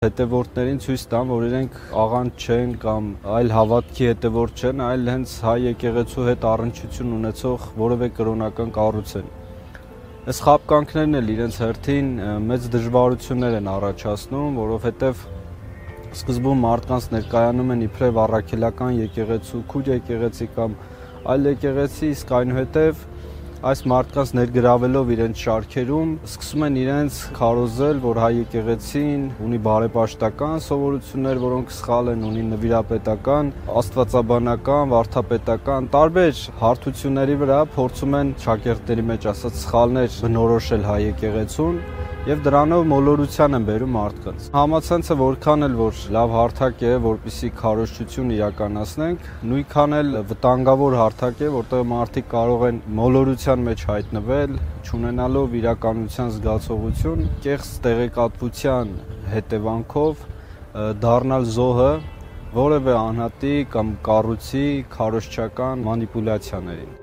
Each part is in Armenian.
հետևորդներին ցույց տան, որ իրենք աղանդ չեն կամ այլ հավատքի հետևորդ չեն, այլ հենց հայ եկեղեցու հետ առնչություն ունեցող որևէ կրոնական կառույց են։ Այս խաբկանքներն էլ իրենց հերթին մեծ դժվարություններ են առաջացնում, որովհետև սկզբում մարդկանց ներկայանում են իբրև առաքելական եկեղեցու, քույր եկեղեցի կամ այլ եկեղեցի, իսկ այնուհետև այս մարդկանց ներգրավելով իրենց շարքերում սկսում են իրենց քարոզել, որ հայ եկեղեցին ունի բարեպաշտական սովորություններ, որոնք սխալ են, ունի նվիրապետական, աստվածաբանական, վարդապետական տարբեր հարթությունների վրա փորձում են շակերտների մեջ ասած սխալներ բնորոշել հայ եկեղեցուն եւ դրանով մոլորության են բերում մարդկանց։ Համացանցը որքան էլ որ լավ հարթակ է, որպեսզի քարոզչություն իրականացնենք, նույնքան էլ վտանգավոր հարթակ է, որտեղ մարդիկ կարող են մոլորության մեջ հայտնվել, չունենալով իրականության զգացողություն, կեղծ տեղեկատվության հետևանքով դառնալ զոհը որևէ անհատի կամ կառույցի քարոզչական մանիպուլյացիաներին։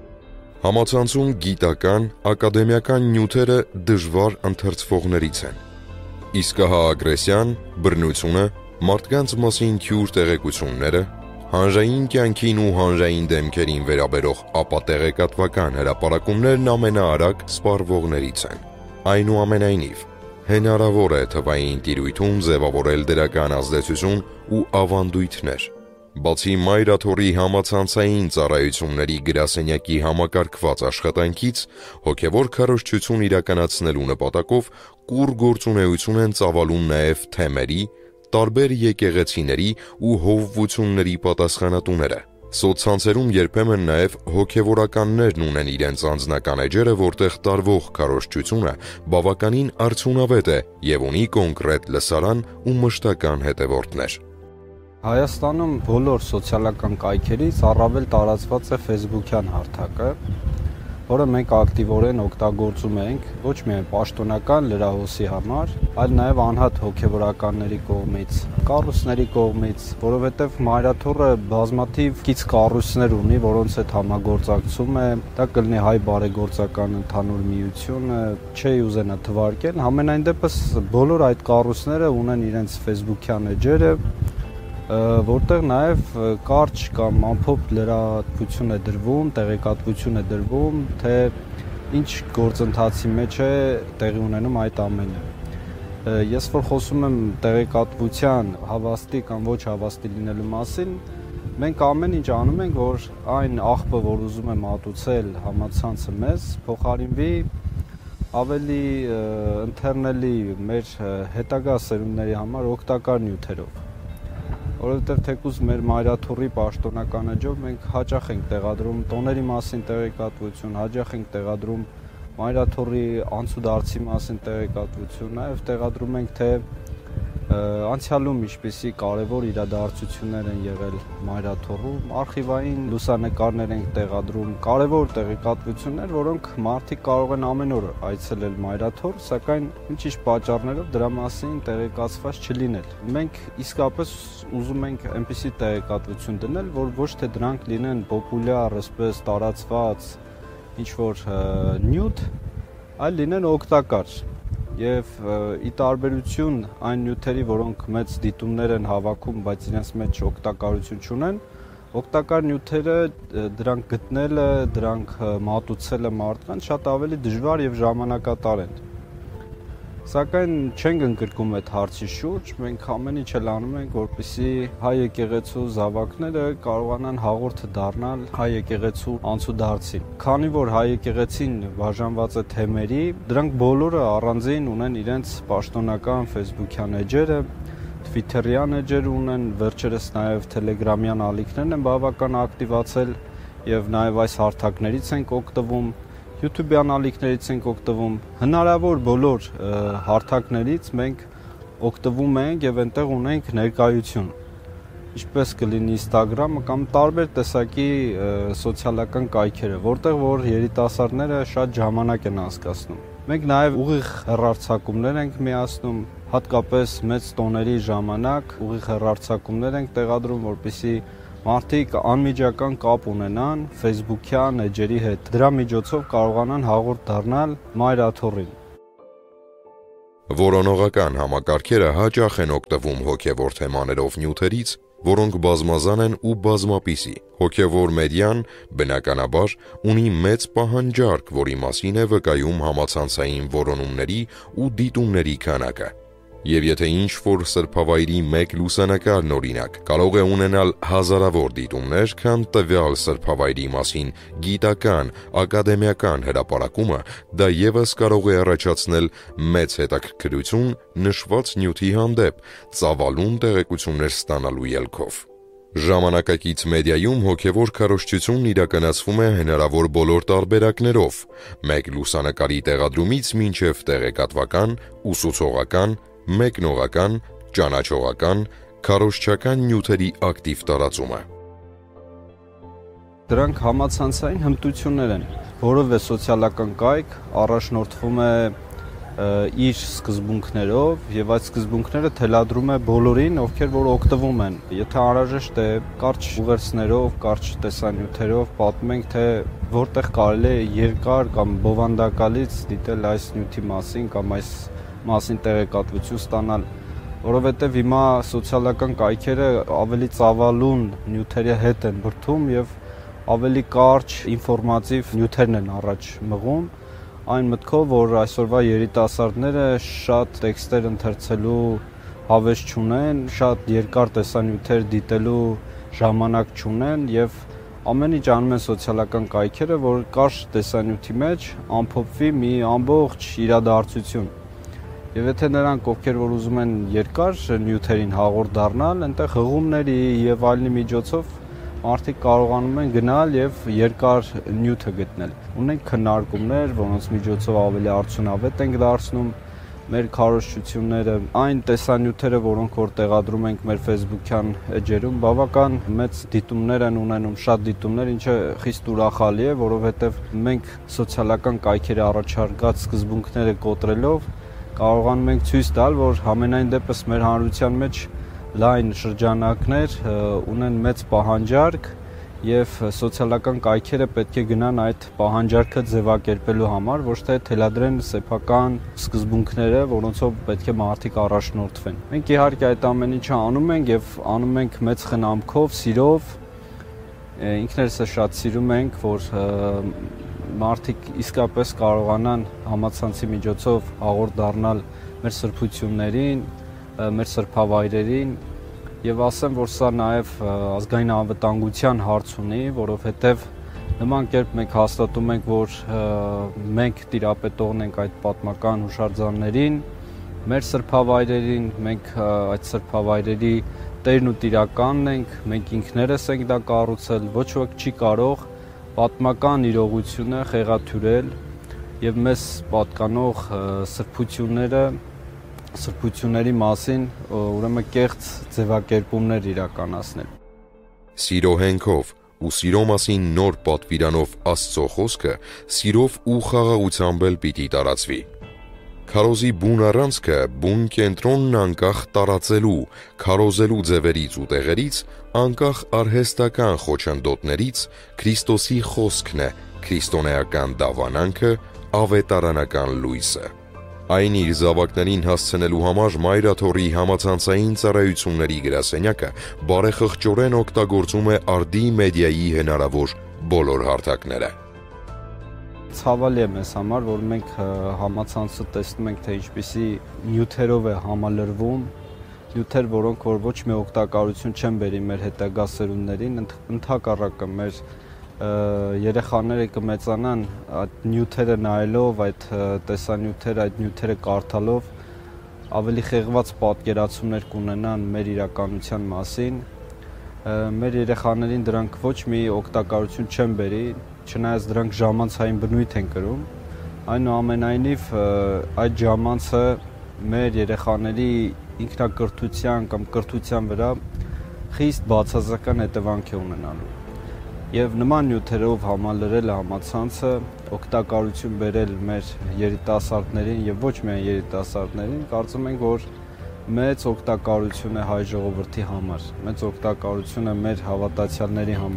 Համացանցում գիտական, ակադեմիական նյութերը դժվար ընթերցվողներից են։ Իսկ հա ագրեսիան, բռնությունը, մարդկանց մասին թյուր տեղեկությունները, հանրային կյանքին ու հանրային դեմքերին վերաբերող ապատեղեկատվական հրապարակումներն ամենաարագ սպառվողներից են։ Այնուամենայնիվ, հնարավոր է թվային տիրույթում ձևավորել դրական ազդեցություն ու ավանդույթներ։ Բացի Մայրաթորի համացանցային ծառայությունների գրասենյակի համակարգված աշխատանքից, հոգևոր քարոզչություն իրականացնելու նպատակով կուռ գործունեություն են ծավալում նաև թեմերի, տարբեր եկեղեցիների ու հովվությունների պատասխանատուները։ Սոցցանցերում երբեմն նաև հոգևորականներն ունեն իրենց անձնական էջերը, որտեղ տարվող քարոզչությունը բավականին արդյունավետ է եւ ունի կոնկրետ լսարան ու մշտական հետևորդներ։ Հայաստանում բոլոր սոցիալական կայքերից առավել տարածված է Facebook-յան հարթակը, որը մենք ակտիվորեն օգտագործում ենք ոչ միայն պաշտոնական լրահոսի համար, այլ նաև անհատ հոգևորականների կողմից, կառույցների կողմից, որովհետև Մայրաթորը բազմաթիվ կից կառույցներ ունի, որոնց հետ համագործակցում է, դա կլինի Հայ բարեգործական ընդհանուր միությունը, չի ուզենա թվարկել, համենայն դեպս բոլոր այդ կառույցները ունեն իրենց Facebook-յան էջերը, որտեղ նաև կարճ կամ ամփոփ լրատվություն է դրվում, տեղեկատվություն է դրվում, թե ինչ գործընթացի մեջ է տեղի ունենում այդ ամենը։ Ես որ խոսում եմ տեղեկատվության հավաստի կամ ոչ հավաստի լինելու մասին, մենք ամեն ինչ անում ենք, որ այն աղբը, որ ուզում է մատուցել համացանցը մեզ, փոխարինվի ավելի ընթերնելի մեր հետագա սերունդների համար օգտակար նյութերով։ Որովհետև թեկուզ մեր Մայրաթորի պաշտոնական էջով մենք հաճախ ենք տեղադրում տոների մասին տեղեկատվություն, հաճախ ենք տեղադրում Մայրաթորի անցուդարձի մասին տեղեկատվություն, նաև տեղադրում ենք թե անցյալում ինչպիսի կարևոր իրադարձություններ են եղել Մայրաթորում, արխիվային լուսանկարներ ենք տեղադրում, կարևոր տեղեկատվություններ, որոնք մարդիկ կարող են ամեն օր այցելել Մայրաթոր, սակայն ինչ-ինչ պատճառներով դրա մասին տեղեկացված չլինել։ Մենք իսկապես ուզում ենք այնպիսի տեղեկատվություն դնել, որ ոչ թե դրանք լինեն պոպուլյար, այսպես տարածված ինչ-որ նյութ, այլ լինեն օգտակար։ Եվ ի տարբերություն այն նյութերի, որոնք մեծ դիտումներ են հավաքում, բայց իրենց մեջ օգտակարություն չունեն, օգտակար նյութերը դրանք գտնելը, դրանք մատուցելը մարդկանց շատ ավելի դժվար եւ ժամանակատար են։ Սակայն չենք ընկրկում այդ հարցի շուրջ, մենք ամեն ինչ էլ անում ենք, որպեսզի հայ եկեղեցու զավակները կարողանան հաղորդը դառնալ հայ եկեղեցու անցուդարձին։ Քանի որ հայ եկեղեցին բաժանված է թեմերի, դրանք բոլորը առանձին ունեն իրենց պաշտոնական Facebook-յան էջերը, Twitter-յան էջեր ունեն, վերջերս նաև Telegram-յան ալիքներն են բավական ակտիվացել եւ նաև այս հարթակներից ենք օգտվում, YouTube-յան ալիքներից ենք օգտվում, հնարավոր բոլոր հարթակներից մենք օգտվում ենք եւ այնտեղ ունենք ներկայություն։ Ինչպես կլինի Instagram-ը կամ տարբեր տեսակի սոցիալական կայքերը, որտեղ որ երիտասարդները շատ ժամանակ են անցկացնում։ Մենք նաև ուղիղ հեռարձակումներ ենք միացնում, հատկապես մեծ տոների ժամանակ ուղիղ հեռարձակումներ ենք տեղադրում, որպեսզի մարդիկ անմիջական կապ ունենան Facebook-յան էջերի հետ։ Դրա միջոցով կարողանան հաղորդ դառնալ Մայրաթորին։ Որոնողական համակարգերը հաճախ են օգտվում հոգևոր թեմաներով նյութերից, որոնք բազմազան են ու բազմապիսի։ Հոգևոր մեդիան, բնականաբար, ունի մեծ պահանջարկ, որի մասին է վկայում համացանցային որոնումների ու դիտումների քանակը։ Եվ եթե ինչ-որ սրբավայրի մեկ լուսանկարն օրինակ կարող է ունենալ հազարավոր դիտումներ, քան տվյալ սրբավայրի մասին գիտական, ակադեմիական հրապարակումը, դա ևս կարող է առաջացնել մեծ հետաքրքրություն նշված նյութի հանդեպ, ծավալուն տեղեկություններ ստանալու ելքով։ Ժամանակակից մեդիայում հոգևոր քարոզչությունն իրականացվում է հնարավոր բոլոր տարբերակներով՝ մեկ լուսանկարի տեղադրումից մինչև տեղեկատվական, ուսուցողական, մեկնողական, ճանաչողական, քարոզչական նյութերի ակտիվ տարածումը։ Դրանք համացանցային հմտություններ են, որովհետև սոցիալական կայք առաջնորդվում է իր սկզբունքներով եւ այդ սկզբունքները թելադրում է բոլորին, ովքեր որ օգտվում են։ Եթե անհրաժեշտ է կարճ ուղերձներով, կարճ տեսանյութերով պատմենք, թե որտեղ կարելի է երկար կամ բովանդակալից դիտել այս նյութի մասին կամ այս մասին տեղեկատվություն ստանալ, որովհետև հիմա սոցիալական կայքերը ավելի ծավալուն նյութերի հետ են բրդում եւ ավելի կարճ ինֆորմատիվ նյութերն են առաջ մղում, այն մտքով, որ այսօրվա երիտասարդները շատ տեքստեր ընթերցելու հավես չունեն, շատ երկար տեսանյութեր դիտելու ժամանակ չունեն եւ ամեն ինչ անում են սոցիալական կայքերը, որ կարճ տեսանյութի մեջ ամփոփվի մի ամբողջ իրադարձություն։ Եվ եթե նրանք, ովքեր որ ուզում են երկար նյութերին հաղորդ դառնալ, այնտեղ հղումների եւ այլնի միջոցով մարդիկ կարողանում են գնալ եւ երկար նյութը գտնել։ Ունենք քննարկումներ, որոնց միջոցով ավելի արդյունավետ ենք դարձնում մեր քարոզչությունները, այն տեսանյութերը, որոնք որ տեղադրում ենք մեր Facebook-յան էջերում, բավական մեծ դիտումներ են ունենում, շատ դիտումներ, ինչը խիստ ուրախալի է, որովհետեւ մենք սոցիալական կայքերի առաջարկած սկզբունքները կոտրելով կարողանում ենք ցույց տալ, որ համենայն դեպս մեր հանրության մեջ լայն շրջանակներ ունեն մեծ պահանջարկ եւ սոցիալական կայքերը պետք է գնան այդ պահանջարկը ձևակերպելու համար, ոչ թե թելադրեն սեփական սկզբունքները, որոնցով պետք է մարդիկ առաջնորդվեն։ Մենք իհարկե այդ ամեն ինչը անում ենք եւ անում ենք մեծ խնամքով, սիրով, ինքներս շատ սիրում ենք, որ մարդիկ իսկապես կարողանան համացանցի միջոցով հաղորդ դառնալ մեր սրբություններին, մեր սրբավայրերին եւ ասեմ, որ սա նաեւ ազգային անվտանգության հարց ունի, որովհետեւ նման կերպ մենք հաստատում ենք, որ մենք տիրապետողն ենք այդ պատմական հուշարձաններին, մեր սրբավայրերին, մենք այդ սրբավայրերի տերն ու տիրականն ենք, մենք ինքներս ենք դա կառուցել, ոչ ոք չի կարող պատմական իրողությունը խեղաթյուրել եւ մեզ պատկանող սրբությունների մասին ուրեմն կեղծ ձևակերպումներ իրականացնել։ Սիրո հենքով ու սիրո մասին նոր պատվիրանով Աստծո խոսքը սիրով ու խաղաղությամբ էլ պիտի տարածվի։ Քարոզի բուն առանցքը բուն կենտրոնն անկախ տարածելու, քարոզելու ձևերից ու տեղերից, անկախ արհեստական խոչընդոտներից Քրիստոսի խոսքն է, քրիստոնեական դավանանքը, ավետարանական լույսը։ Այն իր զավակներին հասցնելու համար Մայրաթորի համացանցային ծառայությունների գրասենյակը բարեխղճորեն օգտագործում է արդի մեդիայի հնարավոր բոլոր հարթակները։ Ցավալի է մեզ համար, որ մենք համացանցը տեսնում ենք, թե ինչպիսի նյութերով է համալրվում, նյութեր, որոնք որ ոչ մի օգտակարություն չեն բերի մեր հետագա սերունդներին, ընդհակառակը մեր երեխաները կմեծանան այդ նյութերը նայելով, այդ տեսանյութերը, այդ նյութերը կարդալով ավելի խեղված պատկերացումներ կունենան մեր իրականության մասին։ Մեր երեխաներին դրանք ոչ մի օգտակարություն չեն բերի, չնայած դրանք ժամանցային բնույթ են կրում, այնուամենայնիվ այդ ժամանցը մեր երեխաների ինքնակրթության կամ կրթության վրա խիստ բացասական հետևանք է ունենալու։ Եվ նման նյութերով համալրել համացանցը, օգտակարություն բերել մեր երիտասարդներին եւ ոչ միայն երիտասարդներին, կարծում ենք, որ մեծ օգտակարություն է հայ ժողովրդի համար, մեծ օգտակարություն է մեր հավատացյալների համար,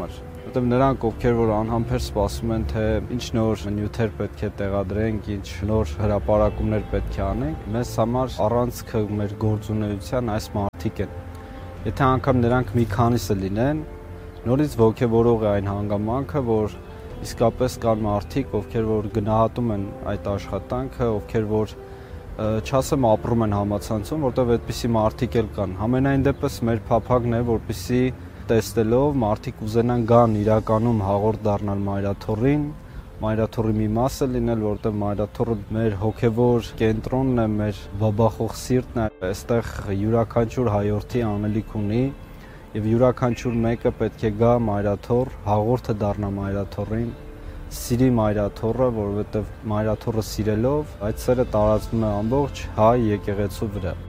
որտեղ նրանք, ովքեր որ անհամբեր սպասում են, թե ինչ նոր նյութեր պետք է տեղադրենք, ինչ նոր հրապարակումներ պետք է անենք, մեզ համար առանցքը մեր գործունեության այս մարդիկ են։ Եթե անգամ նրանք մի քանիսը լինեն, նորից ոգևորող է այն հանգամանքը, որ իսկապես կան մարդիկ, ովքեր որ գնահատում են այդ աշխատանքը, ովքեր որ չասեմ ապրում են համացանցում, որտեղ այդպիսի մարդիկ էլ կան։ Համենայն դեպս մեր փափագն է, որպեսզի տեսնելով մարդիկ ուզենան գան իրականում հաղորդ դառնալ Մայրաթոռին, Մայրաթոռի մի մասը լինել, որտեղ Մայրաթոռը մեր հոգևոր կենտրոնն է, մեր բաբախող սիրտն է, այստեղ յուրաքանչյուր հայորդի անելիք ունի եւ յուրաքանչյուր մեկը պետք է գա Մայրաթոռ, հաղորդը դառնա Մայրաթոռին, սիրի Մայրաթոռը, որովհետեւ Մայրաթոռը սիրելով այդ սերը տարածվում է ամբողջ հայ եկեղեցու վրա։